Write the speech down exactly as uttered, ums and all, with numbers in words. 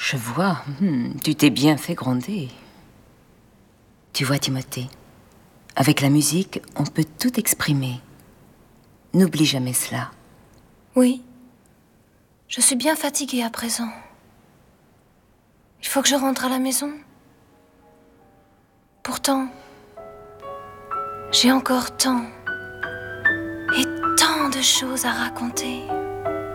Je vois, hmm, tu t'es bien fait gronder. Tu vois, Timothée, avec la musique, on peut tout exprimer. N'oublie jamais cela. Oui. Je suis bien fatiguée à présent. Il faut que je rentre à la maison. Pourtant, j'ai encore tant et tant de choses à raconter.